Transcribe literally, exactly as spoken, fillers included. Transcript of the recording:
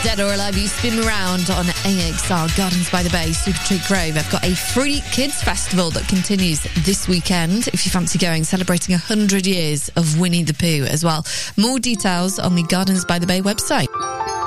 Dead or Alive, you spin me round on A X R, Gardens by the Bay, Super Tree Grove. I've got a free kids festival that continues this weekend. If you fancy going, celebrating one hundred years of Winnie the Pooh as well. More details on the Gardens by the Bay website.